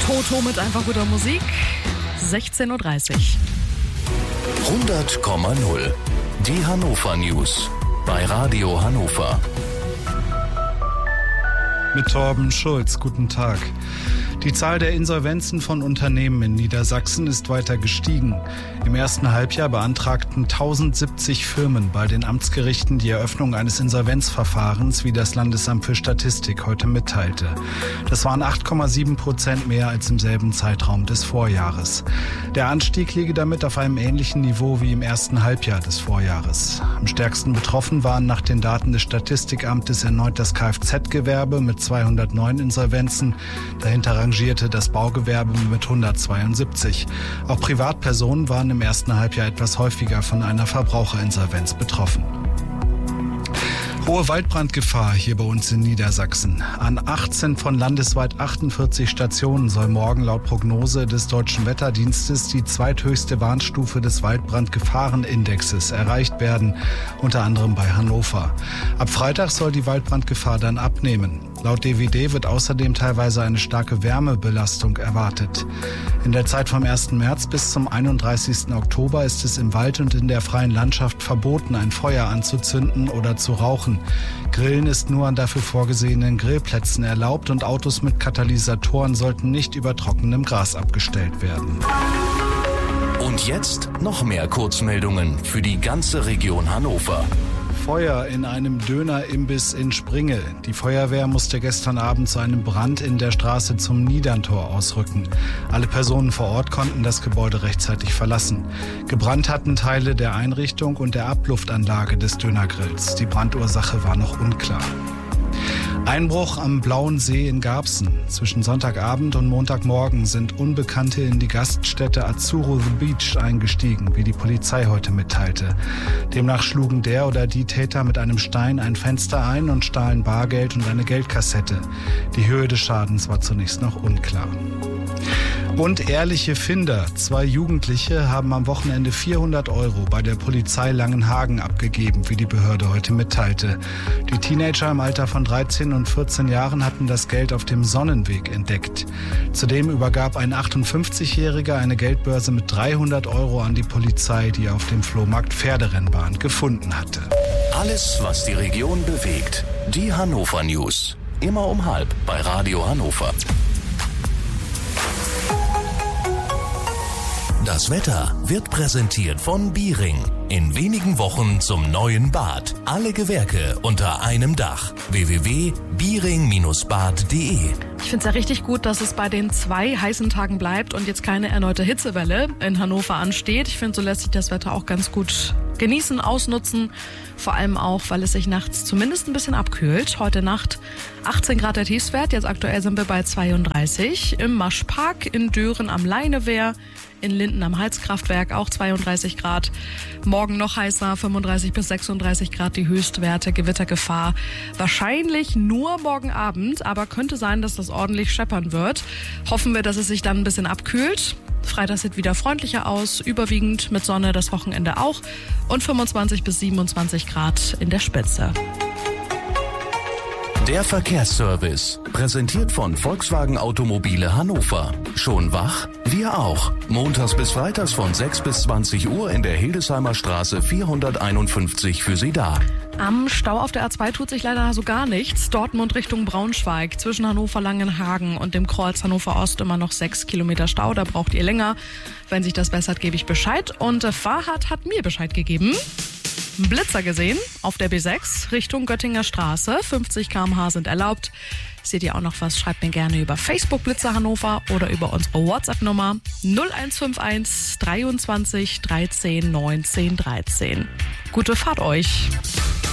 Toto mit einfach guter Musik. 16:30 Uhr. 100,0. Die Hannover News bei Radio Hannover. Mit Torben Schulz, guten Tag. Die Zahl der Insolvenzen von Unternehmen in Niedersachsen ist weiter gestiegen. Im ersten Halbjahr beantragten 1070 Firmen bei den Amtsgerichten die Eröffnung eines Insolvenzverfahrens, wie das Landesamt für Statistik heute mitteilte. Das waren 8,7% mehr als im selben Zeitraum des Vorjahres. Der Anstieg liege damit auf einem ähnlichen Niveau wie im ersten Halbjahr des Vorjahres. Am stärksten betroffen waren nach den Daten des Statistikamtes erneut das Kfz-Gewerbe mit 209 Insolvenzen. Dahinter rangierte das Baugewerbe mit 172. Auch Privatpersonen waren im ersten Halbjahr etwas häufiger von einer Verbraucherinsolvenz betroffen. Hohe Waldbrandgefahr hier bei uns in Niedersachsen. An 18 von landesweit 48 Stationen soll morgen laut Prognose des Deutschen Wetterdienstes die zweithöchste Warnstufe des Waldbrandgefahrenindexes erreicht werden, unter anderem bei Hannover. Ab Freitag soll die Waldbrandgefahr dann abnehmen. Laut DWD wird außerdem teilweise eine starke Wärmebelastung erwartet. In der Zeit vom 1. März bis zum 31. Oktober ist es im Wald und in der freien Landschaft verboten, ein Feuer anzuzünden oder zu rauchen. Grillen ist nur an dafür vorgesehenen Grillplätzen erlaubt und Autos mit Katalysatoren sollten nicht über trockenem Gras abgestellt werden. Und jetzt noch mehr Kurzmeldungen für die ganze Region Hannover. Feuer in einem Dönerimbiss in Springe. Die Feuerwehr musste gestern Abend zu einem Brand in der Straße zum Niederntor ausrücken. Alle Personen vor Ort konnten das Gebäude rechtzeitig verlassen. Gebrannt hatten Teile der Einrichtung und der Abluftanlage des Dönergrills. Die Brandursache war noch unklar. Einbruch am Blauen See in Garbsen. Zwischen Sonntagabend und Montagmorgen sind Unbekannte in die Gaststätte Azzurro The Beach eingestiegen, wie die Polizei heute mitteilte. Demnach schlugen der oder die Täter mit einem Stein ein Fenster ein und stahlen Bargeld und eine Geldkassette. Die Höhe des Schadens war zunächst noch unklar. Und ehrliche Finder. 2 Jugendliche haben am Wochenende 400 € bei der Polizei Langenhagen abgegeben, wie die Behörde heute mitteilte. Die Teenager im Alter von 13 und 14 Jahren hatten das Geld auf dem Sonnenweg entdeckt. Zudem übergab ein 58-Jähriger eine Geldbörse mit 300 € an die Polizei, die er auf dem Flohmarkt Pferderennbahn gefunden hatte. Alles, was die Region bewegt. Die Hannover News. Immer um 12:30 bei Radio Hannover. Das Wetter wird präsentiert von Biering. In wenigen Wochen zum neuen Bad. Alle Gewerke unter einem Dach. www.biering-bad.de. Ich finde es ja richtig gut, dass es bei den 2 heißen Tagen bleibt und jetzt keine erneute Hitzewelle in Hannover ansteht. Ich finde, so lässt sich das Wetter auch ganz gut genießen, ausnutzen. Vor allem auch, weil es sich nachts zumindest ein bisschen abkühlt. Heute Nacht 18 Grad der Tiefstwert, jetzt aktuell sind wir bei 32. Im Maschpark in Düren am Leinewehr, in Linden am Heizkraftwerk auch 32 Grad. Morgen noch heißer, 35 bis 36 Grad die Höchstwerte, Gewittergefahr. Wahrscheinlich nur morgen Abend, aber könnte sein, dass das ordentlich scheppern wird. Hoffen wir, dass es sich dann ein bisschen abkühlt. Freitag sieht wieder freundlicher aus, überwiegend mit Sonne, das Wochenende auch. Und 25 bis 27 Grad in der Spitze. Der Verkehrsservice, präsentiert von Volkswagen Automobile Hannover. Schon wach? Wir auch. Montags bis freitags von 6 bis 20 Uhr in der Hildesheimer Straße 451 für Sie da. Am Stau auf der A2 tut sich leider so gar nichts. Dortmund Richtung Braunschweig, zwischen Hannover-Langenhagen und dem Kreuz Hannover-Ost immer noch 6 Kilometer Stau. Da braucht ihr länger. Wenn sich das bessert, gebe ich Bescheid. Und Farhad hat mir Bescheid gegeben. Blitzer gesehen auf der B6 Richtung Göttinger Straße. 50 km/h sind erlaubt. Seht ihr auch noch was? Schreibt mir gerne über Facebook Blitzer Hannover oder über unsere WhatsApp-Nummer 0151 23 13 19 13. Gute Fahrt euch!